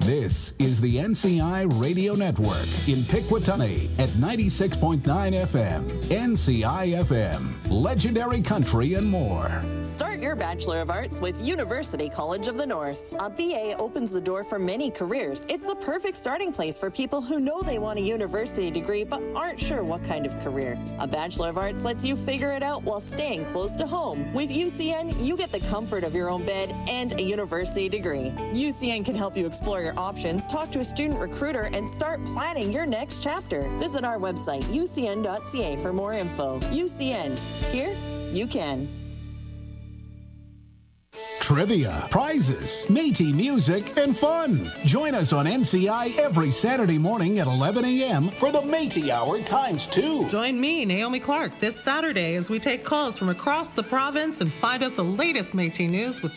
This is the NCI Radio Network in Pikwatani at 96.9 FM. NCI FM, legendary country and more. Start your Bachelor of Arts with University College of the North. A BA opens the door for many careers. It's the perfect starting place for people who know they want a university degree but aren't sure what kind of career. A Bachelor of Arts lets you figure it out while staying close to home. With UCN, you get the comfort of your own bed and a university degree. UCN can help you explore your options, talk to a student recruiter, and start planning your next chapter. Visit our website, ucn.ca, for more info. UCN. Here, you can. Trivia, prizes, Métis music, and fun. Join us on NCI every Saturday morning at 11 a.m. for the Métis Hour ×2. Join me, Naomi Clark, this Saturday as we take calls from across the province and find out the latest Métis news with